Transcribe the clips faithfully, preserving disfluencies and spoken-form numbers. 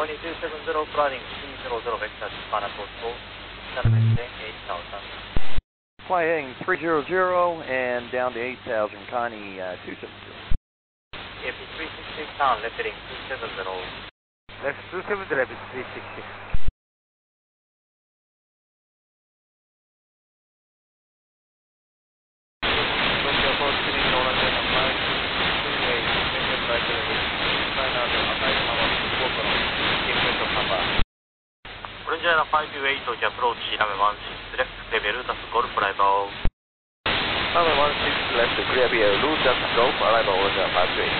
Pony two seven zero, flying three zero zero vector, Japan approach four, settlement ten, eight thousand. Flying three zero zero and down to eight thousand, Connie uh, two seven zero. A P three six six down, left heading two seven zero. Left two seven zero, A P three six six. Orange five eight to approach runway one six left, clear Lutas Golf, arrival. Runway one six left, clear via Lutas Golf, arrival Orange five eight.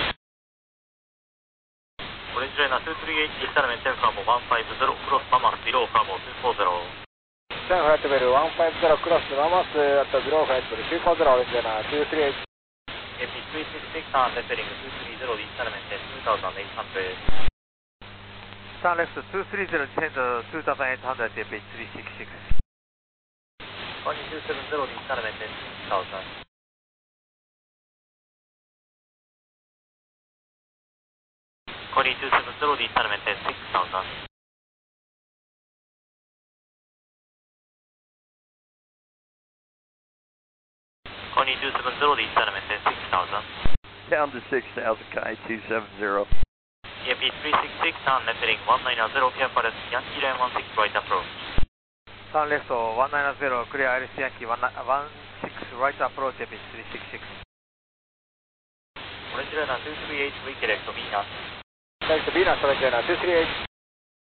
Orange Liner two three eight, descendment ten Bravo one five zero, cross Mamas below Bravo two four zero. ten Flight Level one five zero, cross Mamas at the below Flight Level two four zero, Orange Liner two three eight. A P three six six down, left heading two three zero, descendment ten two thousand eight hundred. Turn left two three zero, descend two thousand eight hundred, A P three six six. Pony two seven zero, descendment ten six thousand. Pony two seven zero, descendment ten six thousand. Pony two seven zero, descendment ten six thousand. Down to six thousand, Connie two seven zero. A P three six six down, left heading one nine zero, clear for Yankee Line one six right approach. Turn left one nine zero, clear Alice Yankee one six right approach, A P three six six. Orange Liner two three eight, weak left Venus. Left Venus, Orange Liner two three eight.